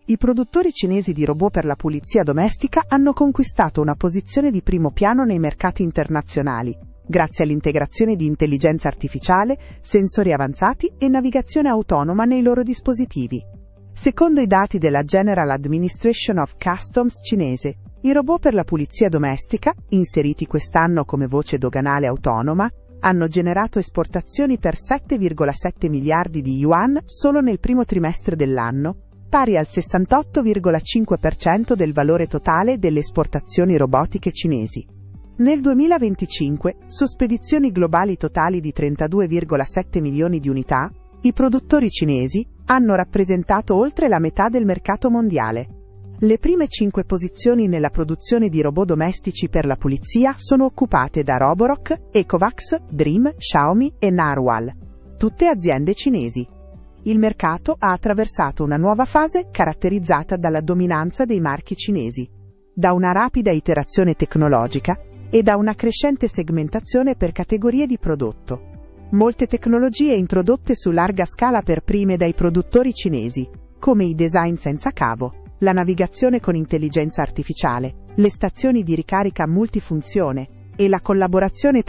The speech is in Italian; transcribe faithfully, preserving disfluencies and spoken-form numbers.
I produttori cinesi di robot per la pulizia domestica hanno conquistato una posizione di primo piano nei mercati internazionali, grazie all'integrazione di intelligenza artificiale, sensori avanzati e navigazione autonoma nei loro dispositivi. Secondo i dati della General Administration of Customs cinese, i robot per la pulizia domestica, inseriti quest'anno come voce doganale autonoma, hanno generato esportazioni per sette virgola sette miliardi di yuan solo nel primo trimestre dell'anno, pari al sessantotto virgola cinque per cento del valore totale delle esportazioni robotiche cinesi. Nel duemilaventicinque, su spedizioni globali totali di trentadue virgola sette milioni di unità, i produttori cinesi hanno rappresentato oltre la metà del mercato mondiale. Le prime cinque posizioni nella produzione di robot domestici per la pulizia sono occupate da Roborock, Ecovacs, Dream, Xiaomi e Narwhal, tutte aziende cinesi. Il mercato ha attraversato una nuova fase caratterizzata dalla dominanza dei marchi cinesi, da una rapida iterazione tecnologica e da una crescente segmentazione per categorie di prodotto. Molte tecnologie introdotte su larga scala per prime dai produttori cinesi, come i design senza cavo, la navigazione con intelligenza artificiale, le stazioni di ricarica multifunzione e la collaborazione